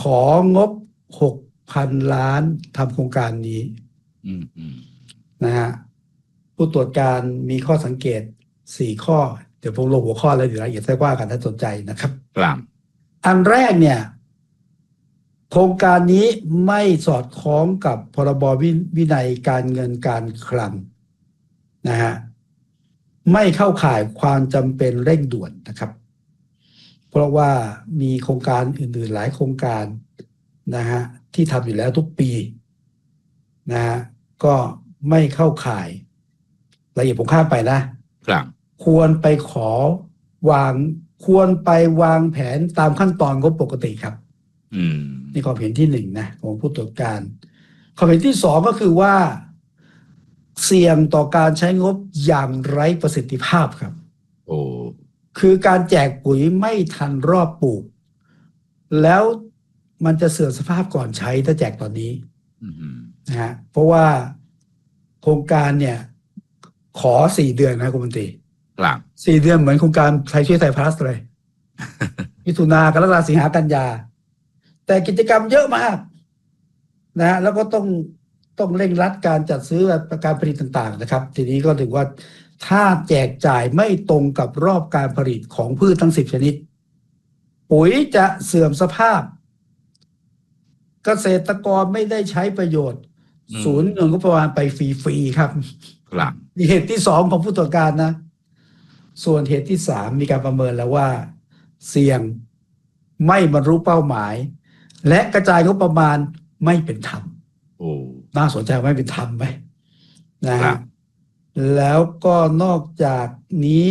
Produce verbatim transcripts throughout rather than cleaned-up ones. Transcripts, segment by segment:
ของบหกพันล้านทำโครงการนี้นะฮะผู้ตรวจการมีข้อสังเกตสี่ข้อเดี๋ยวผมลงหัวข้อแล้วเดี๋ยวรายละเอียดจะว่ากันถ้าสนใจนะครับครับอันแรกเนี่ยโครงการนี้ไม่สอดคล้องกับพรบวินัยการเงินการคลังนะฮะไม่เข้าข่ายความจำเป็นเร่งด่วนนะครับเพราะว่ามีโครงการอื่นๆหลายโครงการนะฮะที่ทำอยู่แล้วทุกปีนะฮะก็ไม่เข้าข่ายรายละเอียดผมข้ามไปนะครับควรไปขอวางควรไปวางแผนตามขั้นตอนงบปกติครับอืมนี่ความเห็นที่หนึ่งนะของผู้ตรวจการความเห็นที่สองก็คือว่าเสี่ยงต่อการใช้งบอย่างไร้ประสิทธิภาพครับโอ้คือการแจกปุ๋ยไม่ทันรอบปลูกแล้วมันจะเสื่อมสภาพก่อนใช้ถ้าแจกตอนนี้นะฮะเพราะว่าโครงการเนี่ยขอสี่เดือนนะคุณมนตรีครับสี่เดือนเหมือนโครงการไทยช่วยไทยพลัสเลย มิถุนากรกฎาสิงหากันยาแต่กิจกรรมเยอะมากนะฮะแล้วก็ต้องต้องเร่งรัดการจัดซื้อการผลิตต่างๆนะครับทีนี้ก็ถือว่าถ้าแจกจ่ายไม่ตรงกับรอบการผลิตของพืชทั้งสิบชนิดปุ๋ยจะเสื่อมสภาพเกษตรกรไม่ได้ใช้ประโยชน์ศูนย์เงินงบประมาณไปฟรีๆครับครับเหตุที่สองของผู้ตรวจการนะส่วนเหตุที่สามมีการประเมินแล้วว่าเสี่ยงไม่บรรลุเป้าหมายและกระจายงบประมาณไม่เป็นธรรมโอ้น่าสนใจไม่เป็นธรรมไหมนะฮะแล้วก็นอกจากนี้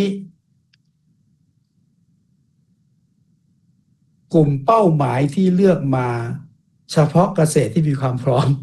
กลุ่มเป้าหมายที่เลือกมาเฉพาะเกษตรที่มีความพร้อม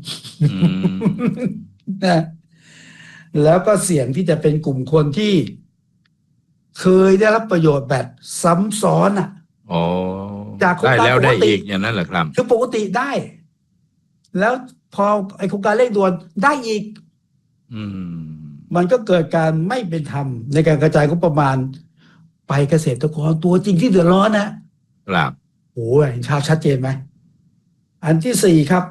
นะแล้วก็เสี่ยงที่จะเป็นกลุ่มคนที่เคยได้รับประโยชน์แบบซ้ำซ้อนอ่ะอ๋อจากโครงการได้แล้วได้อีกอย่างนั้นเหรอครับคือปกติได้แล้วพอไอโครงการเร่งด่วนได้อีกอืมมันก็เกิดการไม่เป็นธรรมในการกระจายงบประมาณไปเกษตรกรตัวจริงที่เดือดร้อนนะครับโอ้ยชาชัดเจนไหมอันที่สี่ครับ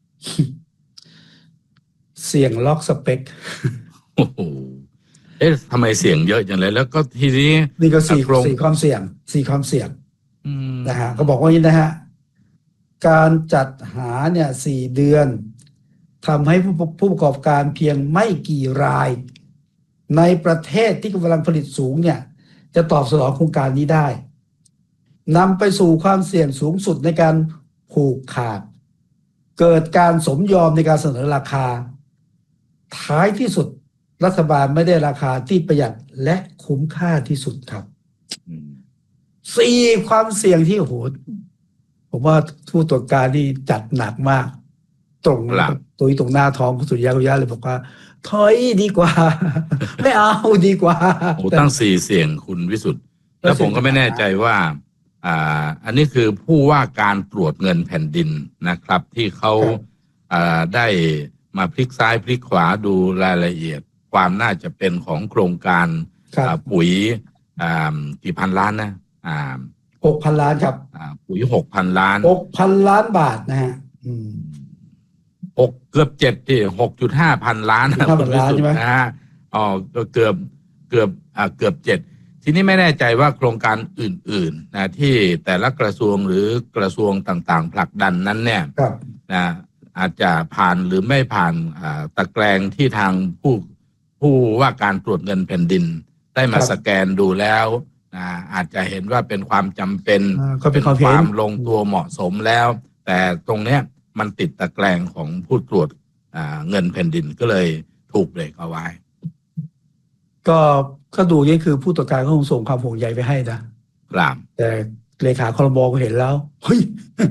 เสี่ยงล็อกสเปคโอ้โหเอ๊ะทำไมเสี่ยงเยอะจังเลยแล้วก็ทีนี้นี่ก็สี่สี่ความเสี่ยงสี่ความเสี่ยงนะฮะก็บอกว่านี้นะฮะการจัดหาเนี่ยสี่เดือนทำให้ผู้ผู้ประกอบการเพียงไม่กี่รายในประเทศที่กำลังผลิตสูงเนี่ยจะตอบสนองโครงการนี้ได้นำไปสู่ความเสี่ยงสูงสุดในการผูกขาดเกิดการสมยอมในการเสนอราคาท้ายที่สุดรัฐบาลไม่ได้ราคาที่ประหยัดและคุ้มค่าที่สุดครับสี่ความเสี่ยงที่โหผมว่าผู้ตรวจการนี่จัดหนักมากตรงตัวตรงหน้าท้องคุณสุริยะคุณยะเลยบอกว่าถอยดีกว่า ไม่เอาดีกว่าโอ้ตั้งสี่เสี่ยงคุณวิสุทธิ์แล้วผมก็ไม่แน่ใจว่าอ่าอันนี้คือผู้ว่าการตรวจเงินแผ่นดินนะครับที่เขาอ่าได้มาพลิกซ้ายพลิกขวาดูรายละเอียดความน่าจะเป็นของโครงการปุ๋ยอ่ากี่พันล้านนะอ่าหกพันล้านครับอ่าปุ๋ยหกพันล้านหกพันล้านบาทนะฮะอืมหกเกือบเจ็ดที่หกจุดห้าพันล้านนะคุณวิสุทธิ์นะฮะอ๋อเกือบเกือบอ่าเกือบเจ็ดทีนี้ไม่แน่ใจว่าโครงการอื่นๆนะที่แต่ละกระทรวงหรือกระทรวงต่างๆผลักดันนั้นเนี่ยนะอาจจะผ่านหรือไม่ผ่านอ่าตะแกรงที่ทางผู้ผู้ว่าการตรวจเงินแผ่นดินได้มาสแกนดูแล้วนะอาจจะเห็นว่าเป็นความจำเป็นเป็นความลงตัวเหมาะสมแล้วแต่ตรงเนี้ยมันติดตะแกรงของผู้ตรวจเงินแผ่นดินก็เลยถูกเบรกเอาไว้ก็ก็ดูนี่คือผู้ตรวจการก็คงส่งความห่วงใยไปให้นะครับแต่เลขาครม.ก็เห็นแล้วเฮ้ย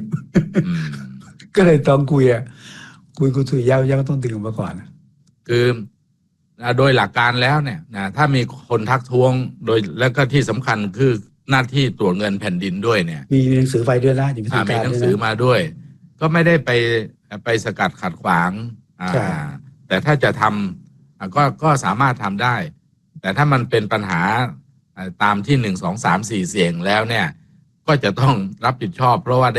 ก็เลยต้องคุยอ่ะคุยคุยคุยยาวยังต้องดึงออกมาก่อนคือโดยหลักการแล้วเนี่ยนะถ้ามีคนทักท้วงโดยแล้วก็ที่สำคัญคือหน้าที่ตรวจเงินแผ่นดินด้วยเนี่ยมีหนังสือไปด้วยนะมีหนังสือมาด้วยก็ไม่ได้ไปไปสกัดขัดขวางแต่ถ้าจะทำก็ก็สามารถทำได้แต่ถ้ามันเป็นปัญหาตามที่หนึ่งสองสามสี่เสี่ยงแล้วเนี่ยก็จะต้องรับผิดชอบเพราะว่า